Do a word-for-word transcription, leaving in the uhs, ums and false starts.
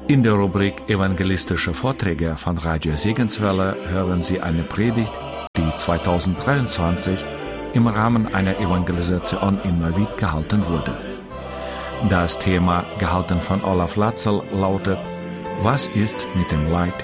In der Rubrik Evangelistische Vorträge von Radio Segenswelle hören Sie eine Predigt, die zweitausenddreiundzwanzig im Rahmen einer Evangelisation in Neuwied gehalten wurde. Das Thema, gehalten von Olaf Latzel, lautet: Was ist mit dem Leid